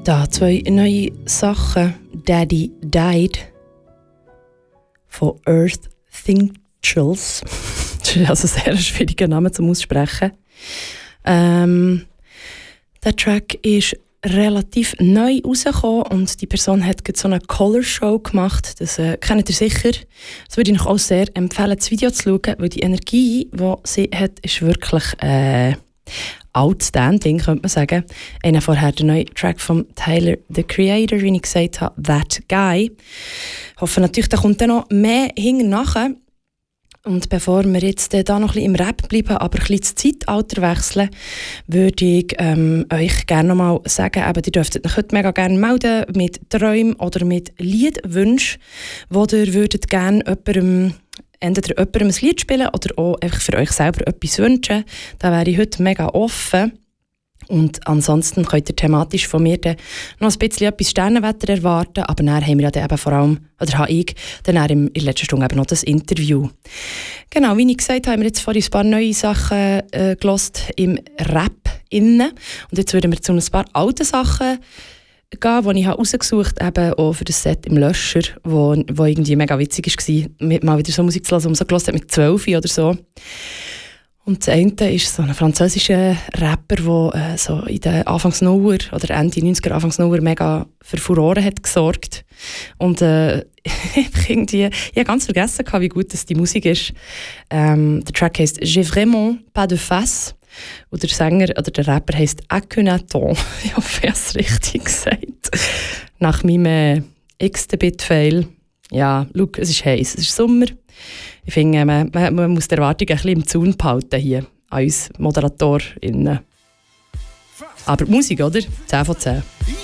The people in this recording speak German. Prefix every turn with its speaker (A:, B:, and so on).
A: Da 2 neue Sachen. Daddy Died von Earth Thinkchels. Das ist also ein sehr schwieriger Name zum Aussprechen. Der Track ist relativ neu rausgekommen und die Person hat so eine Color Show gemacht. Das kennt ihr sicher. Das würde ich euch auch sehr empfehlen, das Video zu schauen, weil die Energie, die sie hat, ist wirklich outstanding, könnte man sagen. Vorher der neue Track von Tyler, the Creator, wie ich gesagt habe, That Guy. Ich hoffe natürlich, da kommt dann noch mehr hinten nachher. Und bevor wir jetzt da noch ein bisschen im Rap bleiben, aber ein bisschen das Zeitalter wechseln, würde ich euch gerne noch mal sagen, eben, ihr dürftet euch heute mega gerne melden mit Träumen oder mit Liedwünschen, wo ihr würdet gerne entweder jemandem ein Lied spielen oder auch einfach für euch selber etwas wünschen. Da wäre ich heute mega offen. Und ansonsten könnt ihr thematisch von mir dann noch ein bisschen etwas Sternenwetter erwarten, aber dann haben wir ja dann eben vor allem, oder habe ich dann in der letzten Stunde eben noch das Interview. Genau, wie ich gesagt habe, haben wir jetzt vorhin ein paar neue Sachen gehört im Rap innen. Und jetzt würden wir zu ein paar alten Sachen gehen, die ich rausgesucht habe, eben auch für das Set im Löscher, wo irgendwie mega witzig war, mal wieder so Musik zu hören, die man so gehört hat mit 12 oder so. Und das eine ist so ein französischer Rapper, der so in den Anfangs Nuller oder Ende 90er, Anfangs Nuller mega für Furore hat gesorgt. Und ich habe ganz vergessen, wie gut das die Musik ist. Der Track heisst «J'ai vraiment pas de face». Und der Sänger oder der Rapper heisst Akhenaton. Ich hoffe, ich habe es richtig gesagt. Nach meinem X-Bit-Fail. Ja, schau, es ist heiß, es ist Sommer. Ich finde, man muss die Erwartungen ein bisschen im Zaun behalten hier, an uns ModeratorInnen. Aber die Musik, oder? 10 von 10.